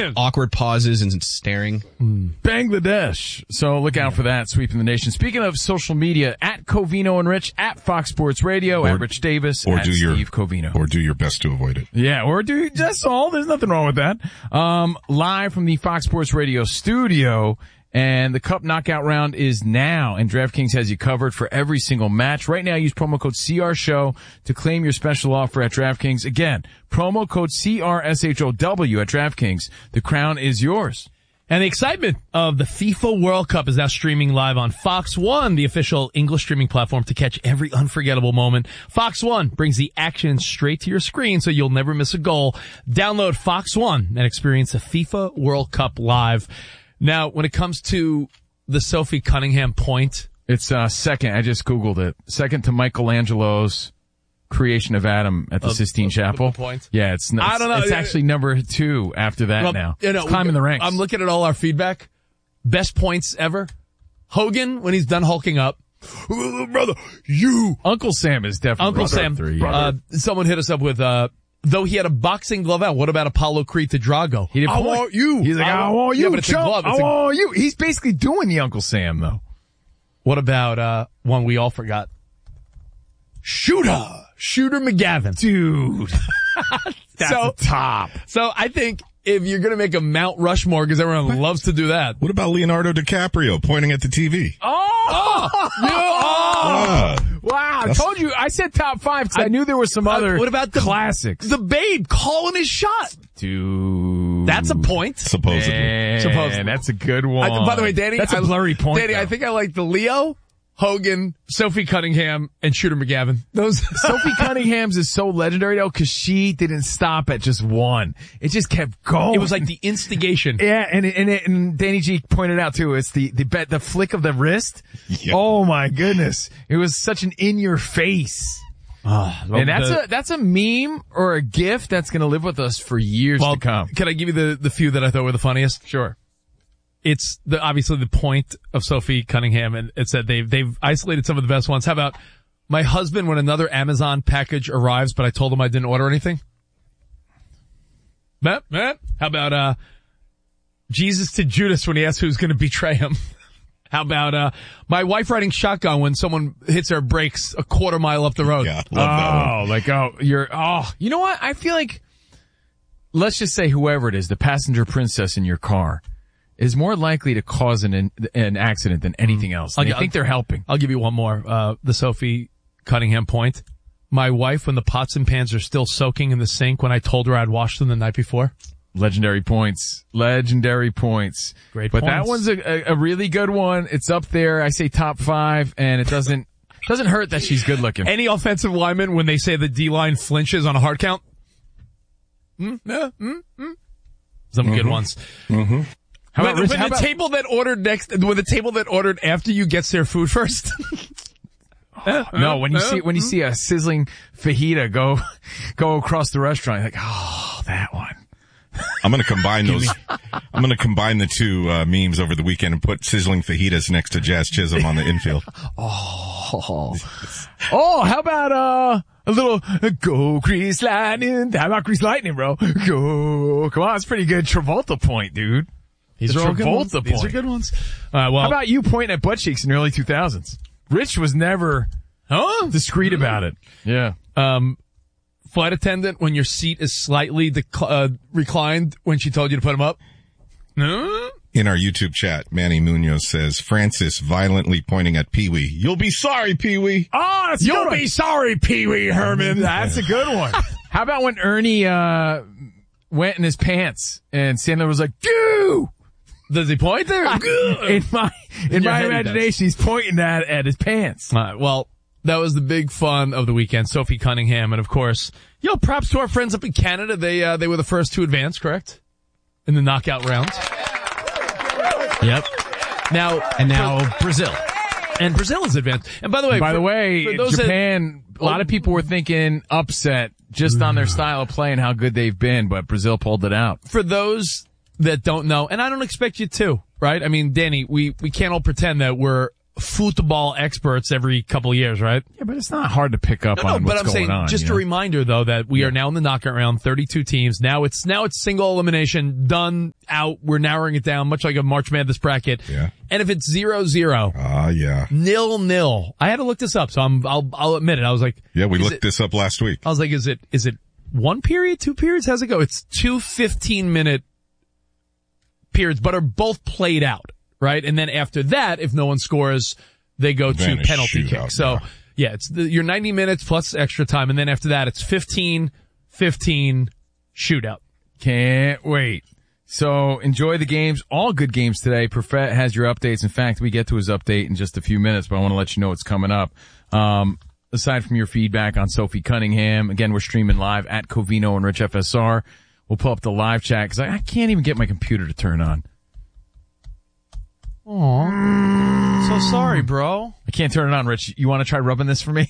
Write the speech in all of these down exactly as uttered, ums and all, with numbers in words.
awkward pauses and staring. Bangladesh. So look out for that, sweeping the nation. Speaking of social media, at Covino and Rich, at Fox Sports Radio, or, at Rich Davis, or at do Steve your, Covino. Or do your best to avoid it. Yeah, or do just all. There's nothing wrong with that. Um, live from the Fox Sports Radio studio. And the Cup Knockout round is now, and DraftKings has you covered for every single match. Right now, use promo code C R Show to claim your special offer at DraftKings. Again, promo code C R S H O W at DraftKings. The crown is yours. And the excitement of the FIFA World Cup is now streaming live on Fox One, the official English streaming platform to catch every unforgettable moment. Fox One brings the action straight to your screen so you'll never miss a goal. Download Fox One and experience the FIFA World Cup live. Now, when it comes to the Sophie Cunningham point, it's uh second. I just Googled it. Second to Michelangelo's creation of Adam at the Of- Sistine of- Chapel. of the point? Yeah, it's, it's I don't know. It's actually number two after that well, now. you know, It's climbing the ranks. I'm looking at all our feedback. Best points ever. Hogan, when he's done hulking up. Brother, you. Uncle Sam is definitely Uncle brother Sam. three. Uh, someone hit us up with, uh, though he had a boxing glove out, what about Apollo Creed to Drago? He didn't I point. want you. He's like, I, I want you, Yeah, but it's a chump. glove. I It's a- want you. He's basically doing the Uncle Sam, though. What about, uh, one we all forgot? Shooter. Shooter McGavin. Dude. That's So- the top. So I think if you're gonna make a Mount Rushmore, because everyone loves to do that. What about Leonardo DiCaprio pointing at the T V? Oh! Oh! Ah. Wow, I told you, I said top five because I, I- knew there were some other Uh, what about the classics. The Babe calling his shot. Dude. That's a point. Supposedly. Man, Supposedly. that's a good one. I, by the way, Danny, that's a I- blurry point. Danny, though. I think I like the Leo, Hogan, Sophie Cunningham, and Shooter McGavin. Those Sophie Cunningham's is so legendary though because she didn't stop at just one. It just kept going. It was like the instigation. Yeah, and it, and, it, and Danny G pointed out too. It's the the bet the flick of the wrist. Yep. Oh my goodness! It was such an in your face. And that's the- a that's a meme or a gif that's going to live with us for years well, to come. Can I give you the, the few that I thought were the funniest? Sure. It's the, obviously the point of Sophie Cunningham, and it's that they've, they've isolated some of the best ones. How about my husband when another Amazon package arrives, but I told him I didn't order anything? Matt, Matt? How about, uh, Jesus to Judas when he asks who's going to betray him? How about, uh, my wife riding shotgun when someone hits her brakes a quarter mile up the road? Yeah, love that one. Oh, like oh, you're oh, you know what? I feel like let's just say whoever it is, the passenger princess in your car, is more likely to cause an an accident than anything else. I'll They gi- think they're helping. I'll give you one more. Uh, the Sophie Cunningham point. My wife when the pots and pans are still soaking in the sink when I told her I'd washed them the night before. Legendary points. Legendary points. Great But that points. one's a, a, a really good one. It's up there. I say top five, and it doesn't doesn't hurt that she's good looking. Any offensive lineman when they say the D-line flinches on a hard count? Mm, yeah, mm, mm. Some good ones. Mm-hmm. How when about Rich? when How the about- table that ordered next, when the table that ordered after you gets their food first? No, when you see when you see a sizzling fajita go go across the restaurant, you're like, oh, that one. I'm going to combine those. I'm going to combine the two uh, memes over the weekend and put sizzling fajitas next to Jazz Chisholm on the infield. Oh, oh, how about uh a little uh, go Grease Lightning? How about Grease Lightning, bro? Go, come on, it's pretty good. Travolta point, dude. These The are all good Travolta ones. point. These are good ones. All right, well, How about you pointing at butt cheeks in the early two thousands? Rich was never huh? discreet about it. Yeah. Um, flight attendant when your seat is slightly dec- uh, reclined when she told you to put them up? No. In our YouTube chat, Manny Munoz says, Francis violently pointing at Pee-wee. You'll be sorry, Pee-wee. Oh, that's a You'll good one. be sorry, Pee Wee Herman. That's a good one. How about when Ernie uh went in his pants and Sandler was like, "Goo!" Does he point there? in my in your my head he imagination, he's pointing at at his pants. All right, well, that was the big fun of the weekend. Sophie Cunningham, and of course, you know, props to our friends up in Canada. They uh, they were the first to advance, correct? In the knockout round. Yep. Now And now Brazil. and Brazil is advanced. And by the way, By for- the way, for those that- Japan, a lot of people were thinking upset just on their style of play and how good they've been, but Brazil pulled it out. for those that don't know, and I don't expect you to, right? I mean, Danny, we, we can't all pretend that we're football experts every couple of years, right? Yeah, but it's not hard to pick up No, on no, but what's I'm going saying, on. just you a know? reminder though that we Yeah. are now in the knockout round, thirty-two teams. Now it's now it's single elimination, done, out. We're narrowing it down, much like a March Madness bracket. Yeah. And if it's zero zero, Ah, uh, yeah. nil nil, I had to look this up, so I'm I'll I'll admit it. I was like, Yeah, we is looked it, this up last week. I was like, is it is it one period, two periods? How's it go? It's two fifteen minute periods, but are both played out, right? And then after that, if no one scores, they go Then to a penalty shootout, kicks. So yeah. yeah, it's the, your ninety minutes plus extra time, and then after that, it's fifteen fifteen shootout. Can't wait. So enjoy the games. All good games today. Perfet has your updates. In fact, we get to his update in just a few minutes, but I want to let you know what's coming up. Um, aside from your feedback on Sophie Cunningham, again, we're streaming live at Covino and Rich F S R. We'll pull up the live chat because I, I can't even get my computer to turn on. Aw. So sorry, bro. I can't turn it on, Rich. You want to try rubbing this for me?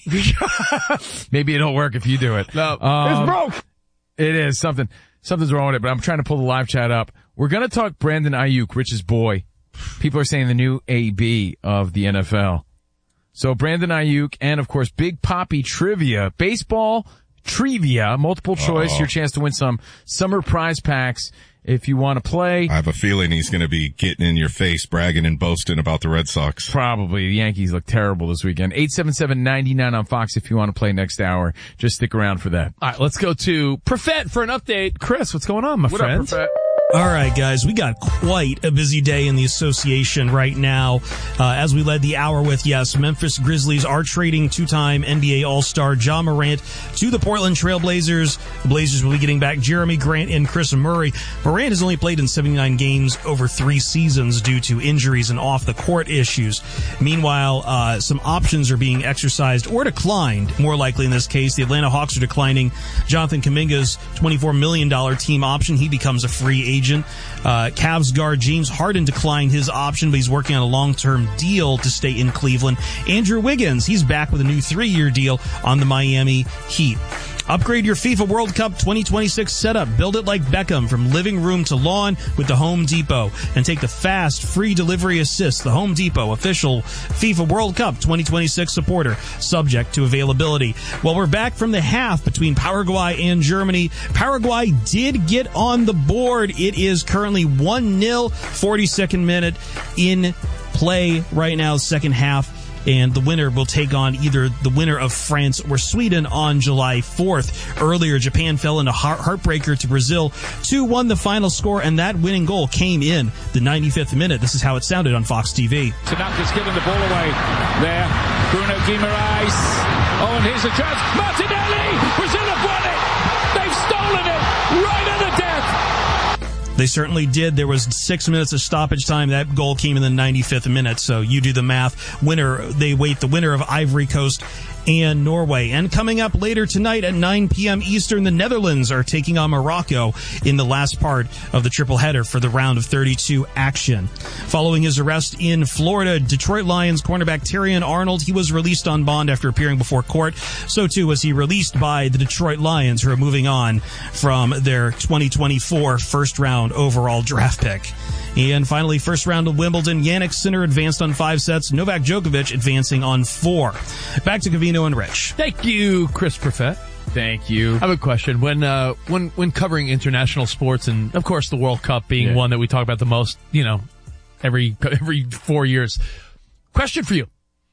Maybe it'll work if you do it. No. Um, It's broke. It is something. Something's wrong with it, but I'm trying to pull the live chat up. We're going to talk Brandon Ayuk, Rich's boy. People are saying the new A B of the N F L. So Brandon Ayuk and, of course, Big Poppy Trivia. Baseball Trivia, multiple choice, Uh-oh. your chance to win some summer prize packs if you want to play. I have a feeling he's going to be getting in your face, bragging and boasting about the Red Sox. Probably. The Yankees look terrible this weekend. eight seven seven, nine nine on Fox if you want to play next hour. Just stick around for that. All right, let's go to Perfet for an update. Chris, what's going on, my What friend? up, Perfet? All right, guys, we got quite a busy day in the association right now. Uh, as we led the hour with, yes, Memphis Grizzlies are trading two-time N B A All-Star Ja Morant to the Portland Trail Blazers. The Blazers will be getting back Jeremy Grant and Chris Murray. Morant has only played in seventy-nine games over three seasons due to injuries and off-the-court issues. Meanwhile, uh, some options are being exercised or declined, more likely in this case. The Atlanta Hawks are declining Jonathan Kuminga's twenty-four million dollars team option. He becomes a free agent. Uh, Cavs guard James Harden declined his option, but he's working on a long-term deal to stay in Cleveland. Andrew Wiggins, he's back with a new three-year deal on the Miami Heat. Upgrade your FIFA World Cup twenty twenty-six setup. Build it like Beckham from living room to lawn with the Home Depot. And take the fast, free delivery assist. The Home Depot, official FIFA World Cup twenty twenty-six supporter. Subject to availability. Well, we're back from the half between Paraguay and Germany. Paraguay did get on the board. It is currently one nil, forty-second minute in play right now, second half. And the winner will take on either the winner of France or Sweden on July fourth. Earlier, Japan fell in a heart- heartbreaker to Brazil. two one the final score, and that winning goal came in the ninety-fifth minute. This is how it sounded on Fox T V. Tanaka's given the ball away there. Bruno Guimaraes. Oh, and here's a chance. Martinelli! Brazil have won it! They've stolen it! Right at the death! They certainly did. There was six minutes of stoppage time. That goal came in the ninety-fifth minute, so you do the math. Winner, they wait the winner of Ivory Coast and Norway. And coming up later tonight at nine p.m. Eastern, the Netherlands are taking on Morocco in the last part of the triple header for the round of thirty-two action. Following his arrest in Florida, Detroit Lions cornerback Terrion Arnold, he was released on bond after appearing before court. So too was he released by the Detroit Lions, who are moving on from their twenty twenty-four first round overall draft pick. And finally, first round of Wimbledon, Jannik Sinner advanced on five sets, Novak Djokovic advancing on four. Back to Covino and Rich. Thank you, Chris Perfet. Thank you. I have a question. When uh, when when covering international sports, and of course the World Cup being Yeah. one that we talk about the most, you know, every every four years. Question for you: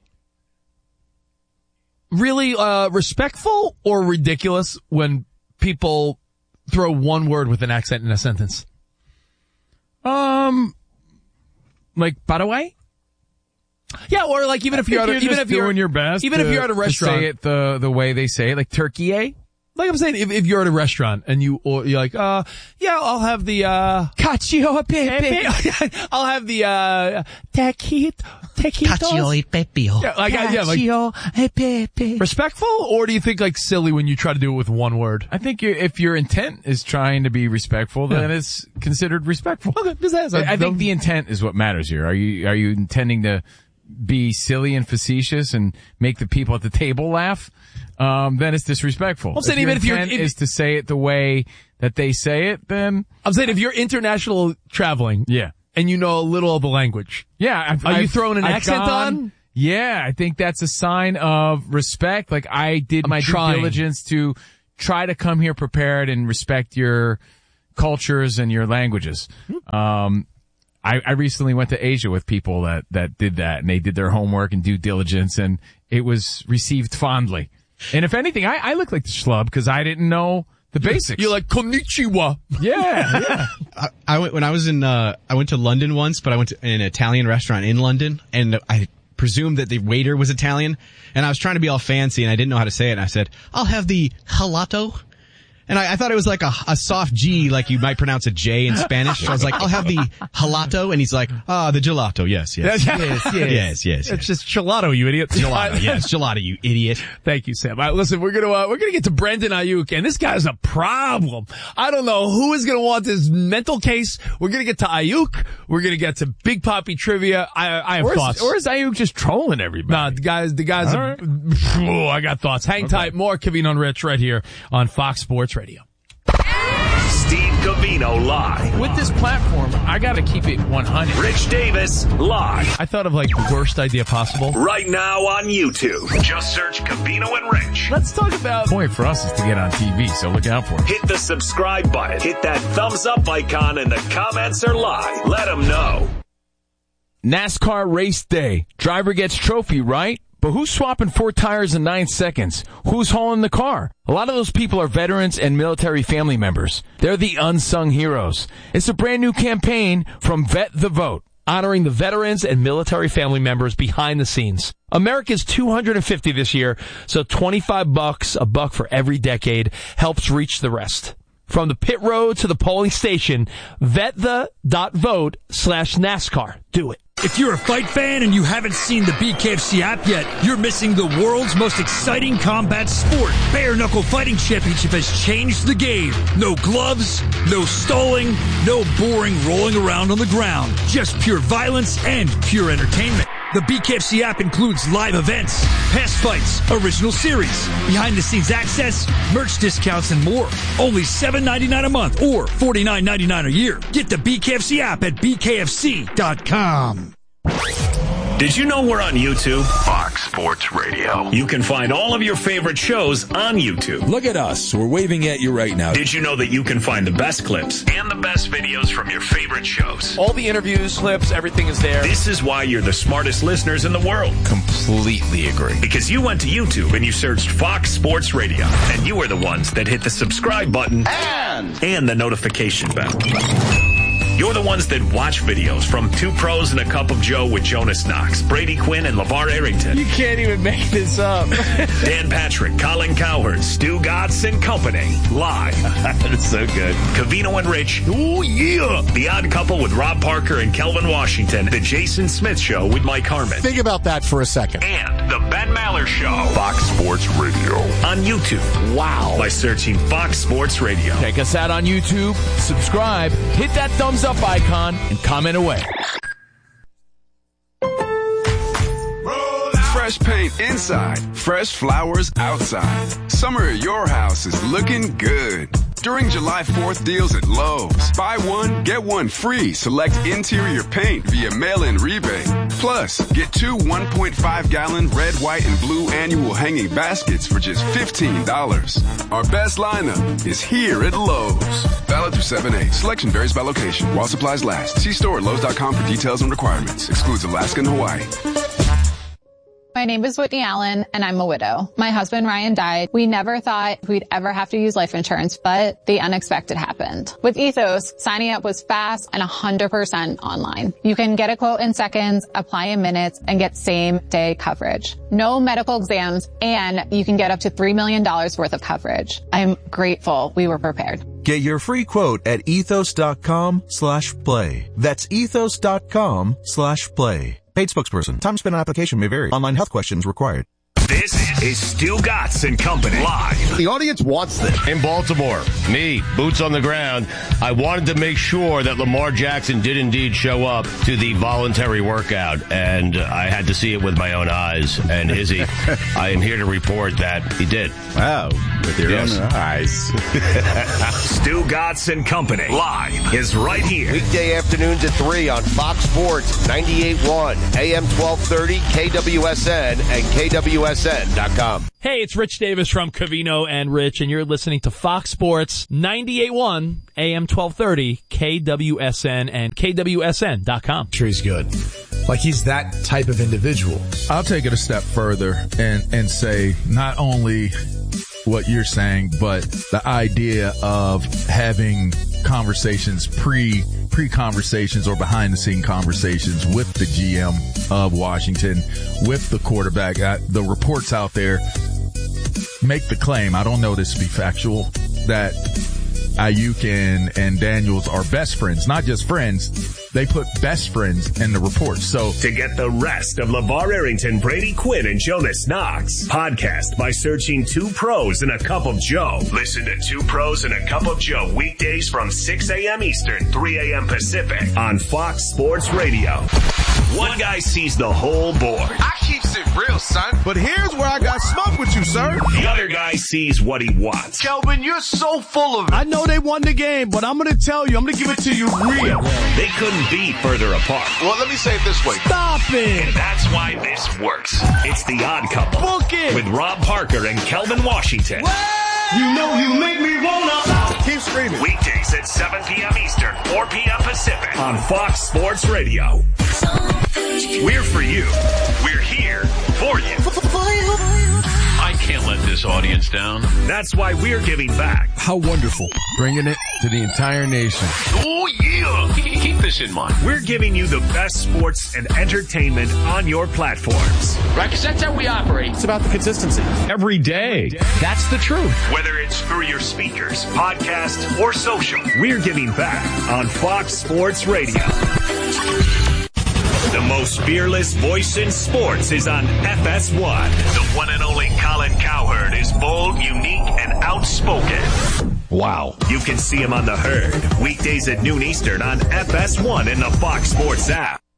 really uh, respectful or ridiculous when people throw one word with an accent in a sentence? Um, like, by the way? Yeah, or like even if you're, If at a, you're even just if you're doing your best, even if to- you're at a to restaurant, say it the the way they say it, like turkey, eh? like I'm saying, if, if you're at a restaurant and you or you're like, uh, yeah, I'll have the uh, Cacio e pepe. I'll have the uh, taquito, taquitos. Pepio. Yeah, like, yeah, like e pepe. respectful, or do you think like silly when you try to do it with one word? I think you if your intent is trying to be respectful, then Yeah. it's considered respectful. Okay, just ask. I I think the intent is what matters here. Are you are you intending to be silly and facetious and make the people at the table laugh? Um, then it's disrespectful. I'm saying if your even if you're- intent if- is to say it the way that they say it, then I'm saying if you're international traveling, yeah, and you know a little of the language, yeah. I've, are you I've- throwing an I've accent gone- on? Yeah, I think that's a sign of respect. Like, I did I'm my trying. due diligence to try to come here prepared and respect your cultures and your languages. Um, I, I recently went to Asia with people that, that did that, and they did their homework and due diligence, and it was received fondly. And if anything, I, I look like the schlub because I didn't know the basics. You're like, konnichiwa. Yeah, yeah. I, I went when I was in. Uh, I went to London once, but I went to an Italian restaurant in London, and I presumed that the waiter was Italian, and I was trying to be all fancy, and I didn't know how to say it. And I said, "I'll have the gelato." And I, I thought it was like a, a soft G, like you might pronounce a J in Spanish. So I was like, I'll have the gelato. And he's like, ah, oh, the gelato. Yes, yes. yes, yes. Yes, yes. It's just gelato, you idiot. Gelato, yes. Gelato, you idiot. Thank you, Sam. All right, listen, we're gonna uh, we're gonna get to Brandon Ayuk, and this guy's a problem. I don't know who is gonna want this mental case. We're gonna get to Ayuk. We're gonna get to Big Papi trivia. I I have Or is, thoughts. or is Ayuk just trolling everybody? Nah, the guys, the guys. All Are, right. oh, I got thoughts. Hang tight. More Kevin on Rich right here on Fox Sports Radio. Steve Covino live. With this platform, I gotta keep it one hundred. Rich Davis live. I thought of like the worst idea possible. Right now on YouTube. Just search Covino and Rich. Let's talk about the point for us is to get on T V, so look out for it. Hit the subscribe button. Hit that thumbs up icon, and the comments are live. Let them know. NASCAR race day. Driver gets trophy, right? But who's swapping four tires in nine seconds? Who's hauling the car? A lot of those people are veterans and military family members. They're the unsung heroes. It's a brand new campaign from Vet the Vote, honoring the veterans and military family members behind the scenes. America's two hundred fifty this year, so twenty-five bucks, a buck for every decade, helps reach the rest. From the pit road to the polling station, vetthe.vote slash NASCAR. Do it. If you're a fight fan and you haven't seen the B K F C app yet, you're missing the world's most exciting combat sport. Bare Knuckle Fighting Championship has changed the game. No gloves, no stalling, no boring rolling around on the ground. Just pure violence and pure entertainment. The B K F C app includes live events, past fights, original series, behind-the-scenes access, merch discounts, and more. Only seven ninety-nine a month or forty-nine ninety-nine a year. Get the B K F C app at b k f c dot com. Did you know we're on YouTube? Fox Sports Radio. You can find all of your favorite shows on YouTube. Look at us. We're waving at you right now. Did you know that you can find the best clips and the best videos from your favorite shows? All the interviews, clips, everything is there. This is why you're the smartest listeners in the world. Completely agree. Because you went to YouTube and you searched Fox Sports Radio, and you are the ones that hit the subscribe button and, and the notification bell. You're the ones that watch videos from Two Pros and a Cup of Joe with Jonas Knox, Brady Quinn, and LeVar Arrington. You can't even make this up. Dan Patrick, Colin Cowherd, Stu Gatz and Company. Live. That's so good. Covino and Rich. Ooh, yeah. The Odd Couple with Rob Parker and Kelvin Washington. The Jason Smith Show with Mike Harmon. Think about that for a second. And The Ben Maller Show. Fox Sports Radio. On YouTube. Wow. By searching Fox Sports Radio. Check us out on YouTube, subscribe, hit that thumbs up icon, and comment away. Fresh paint inside, fresh flowers outside. Summer at your house is looking good. During July fourth deals at Lowe's, buy one, get one free select interior paint via mail-in rebate. Plus, get two one point five gallon red, white, and blue annual hanging baskets for just fifteen dollars. Our best lineup is here at Lowe's. Valid through seven eight. Selection varies by location. While supplies last. See store at lowes dot com for details and requirements. Excludes Alaska and Hawaii. My name is Whitney Allen, and I'm a widow. My husband, Ryan, died. We never thought we'd ever have to use life insurance, but the unexpected happened. With Ethos, signing up was fast and one hundred percent online. You can get a quote in seconds, apply in minutes, and get same-day coverage. No medical exams, and you can get up to three million dollars worth of coverage. I'm grateful we were prepared. Get your free quote at ethos.com slash play. That's ethos.com slash play. Paid spokesperson. Time spent on application may vary. Online health questions required. This is Stu Gatz and Company live. The audience wants this. In Baltimore, me, boots on the ground, I wanted to make sure that Lamar Jackson did indeed show up to the voluntary workout, and I had to see it with my own eyes. And Izzy, I am here to report that he did. Wow, with your yes. own eyes. Stu Gatz and Company live is right here. Weekday afternoons at three on Fox Sports ninety-eight point one, A M twelve thirty, K W S N, and K W S N dot com. Hey, it's Rich Davis from Covino and Rich, and you're listening to Fox Sports ninety-eight point one, A M twelve thirty, K W S N, and K W S N dot com. Sure, he's good. Like, he's that type of individual. I'll take it a step further and, and say not only what you're saying, but the idea of having conversations, pre, pre-conversations or behind-the-scene conversations with the G M of Washington, with the quarterback. Uh, the reports out there make the claim, I don't know this to be factual, that Ayuk and, and Daniels are best friends. Not just friends, they put best friends in the report. So to get the rest of LeVar Arrington, Brady Quinn, and Jonas Knox, podcast by searching Two Pros and a Cup of Joe. Listen to Two Pros and a Cup of Joe weekdays from six a.m. Eastern, three a.m. Pacific on Fox Sports Radio. One guy sees the whole board. I keeps it real, son. But here's where I got smoke with you, sir. The other guy sees what he wants. Kelvin, you're so full of it. I know they won the game, but I'm going to tell you, I'm going to give it to you real. They couldn't be further apart. Well, let me say it this way. Stop it. And that's why this works. It's The Odd Couple. Book it. With Rob Parker and Kelvin Washington. What? You know you make me wanna. Keep screaming. Weekdays at seven p.m. Eastern, four p.m. Pacific on Fox Sports Radio. We're for you. We're here for you. I can't let this audience down. That's why we're giving back. How wonderful. Bringing it to the entire nation. Oh, yeah. Keep this in mind. We're giving you the best sports and entertainment on your platforms. Right, because that's how we operate. It's about the consistency. Every day. That's the truth. Whether it's through your speakers, podcast, or social, we're giving back on Fox Sports Radio. The most fearless voice in sports is on F S one. The one and only Colin Cowherd is bold, unique, and outspoken. Wow. You can see him on The Herd, weekdays at noon Eastern on F S one in the Fox Sports app.